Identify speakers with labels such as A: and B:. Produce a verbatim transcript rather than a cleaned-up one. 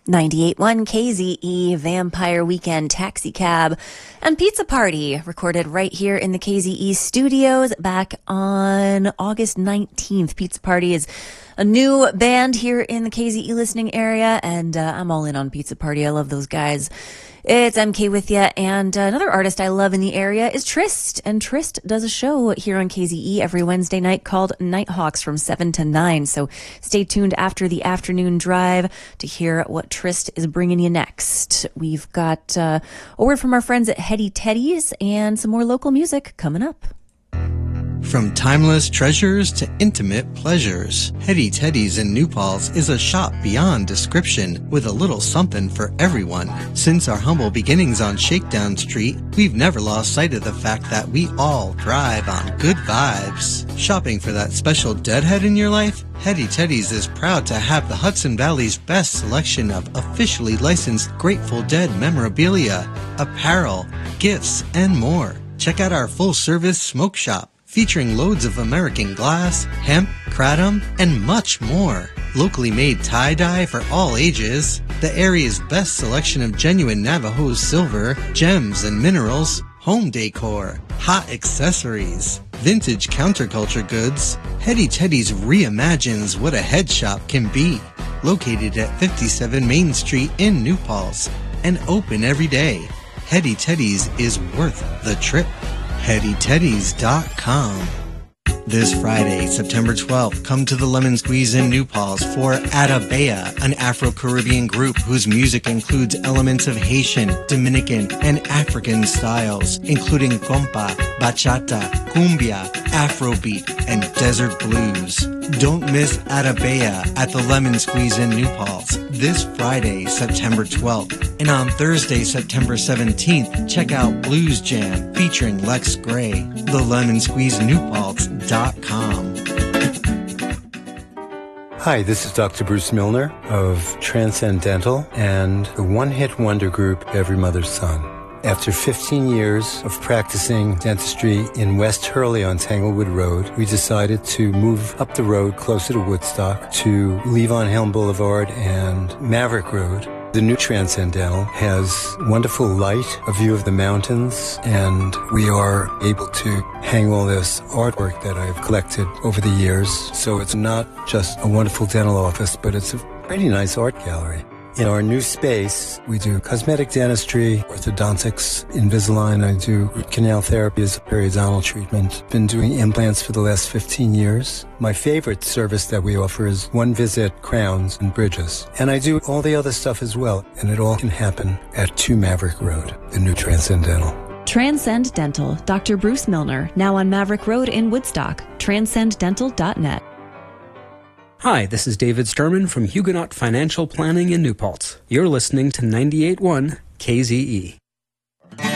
A: ninety-eight point one K Z E, Vampire Weekend, Taxi Cab, and Pizza Party, recorded right here in the K Z E studios back on August nineteenth. Pizza Party is a new band here in the K Z E listening area, and uh, I'm all in on Pizza Party. I love those guys. It's M K with ya, and uh, another artist I love in the area is Trist, and Trist does a show here on K Z E every Wednesday night called Nighthawks from seven to nine, so stay tuned after the afternoon drive to hear what Trist is bringing you next. We've got uh, a word from our friends at Heady Teddy's and some more local music coming up.
B: From timeless treasures to intimate pleasures, Heady Teddy's in New Paltz is a shop beyond description with a little something for everyone. Since our humble beginnings on Shakedown Street, we've never lost sight of the fact that we all thrive on good vibes. Shopping for that special deadhead in your life? Heady Teddy's is proud to have the Hudson Valley's best selection of officially licensed Grateful Dead memorabilia, apparel, gifts, and more. Check out our full-service smoke shop, featuring loads of American glass, hemp, kratom, and much more. Locally made tie-dye for all ages, the area's best selection of genuine Navajo silver, gems and minerals, home decor, hot accessories, vintage counterculture goods. Heady Teddy's reimagines what a head shop can be. Located at fifty-seven Main Street in New Paltz and open every day. Heady Teddy's is worth the trip. Heady Teddy's dot com. This Friday, September twelfth, come to the Lemon Squeeze in New Paltz for Atabea, an Afro-Caribbean group whose music includes elements of Haitian, Dominican, and African styles, including compa, bachata, cumbia, Afrobeat, and desert blues. Don't miss Atabea at the Lemon Squeeze in New Paltz this Friday, September twelfth. And on Thursday, September seventeenth, check out Blues Jam featuring Lex Gray. the lemon squeeze new paltz dot com.
C: Hi, this is Doctor Bruce Milner of Transcendental and the one-hit wonder group Every Mother's Son. After fifteen years of practicing dentistry in West Hurley on Tanglewood Road, we decided to move up the road closer to Woodstock to Levon Helm Boulevard and Maverick Road. The new Transcendental has wonderful light, a view of the mountains, and we are able to hang all this artwork that I've collected over the years. So it's not just a wonderful dental office, but it's a pretty nice art gallery. In our new space, we do cosmetic dentistry, orthodontics, Invisalign. I do root canal therapy as a periodontal treatment. Been doing implants for the last fifteen years. My favorite service that we offer is one-visit crowns and bridges. And I do all the other stuff as well. And it all can happen at two Maverick Road, the new Transcendental.
A: Transcend Dental, Doctor Bruce Milner, now on Maverick Road in Woodstock. transcend dental dot net.
D: Hi, this is David Sturman from Huguenot Financial Planning in New Paltz. You're listening to ninety-eight point one K Z E.